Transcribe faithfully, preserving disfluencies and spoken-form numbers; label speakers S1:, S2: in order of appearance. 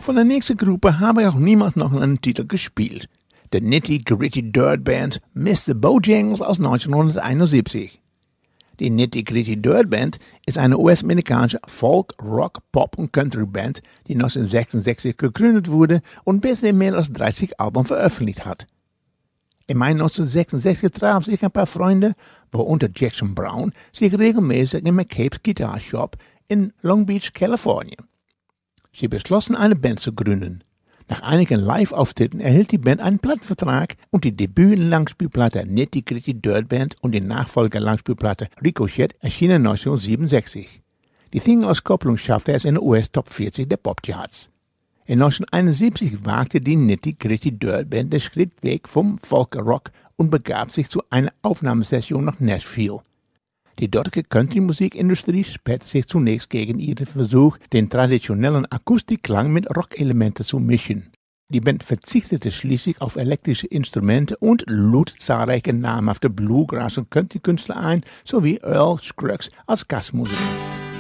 S1: Von der nächsten Gruppe habe ich auch niemals noch einen Titel gespielt. Der Nitty Gritty Dirt Band Mister Bojangles aus neunzehnhunderteinundsiebzig. Die Nitty Gritty Dirt Band ist eine U S-amerikanische Folk, Rock, Pop und Country Band, die neunzehnhundertsechsundsechzig gegründet wurde und bisher mehr als dreißig Alben veröffentlicht hat. Im Mai neunzehnhundertsechsundsechzig trafen sich ein paar Freunde, worunter Jackson Brown, sich regelmäßig in McCabe's Guitar Shop in Long Beach, Kalifornien. Sie beschlossen, eine Band zu gründen. Nach einigen Live-Auftritten erhielt die Band einen Plattenvertrag und die Debüt-Langspielplatte Nitty Gritty Dirt Band und die Nachfolger-Langspielplatte Ricochet erschienen neunzehnhundertsiebenundsechzig. Die Single-Auskopplung schaffte es in den U S Top vierzig der Popcharts. In neunzehnhunderteinundsiebzig wagte die Nitty Gritty Dirt Band den Schritt weg vom Folk-Rock und begab sich zu einer Aufnahmesession nach Nashville. Die dortige Country-Musikindustrie sperrte sich zunächst gegen ihren Versuch, den traditionellen Akustikklang mit Rockelementen zu mischen. Die Band verzichtete schließlich auf elektrische Instrumente und lud zahlreiche namhafte Bluegrass- und Country-Künstler ein, sowie Earl Scruggs als Gastmusiker.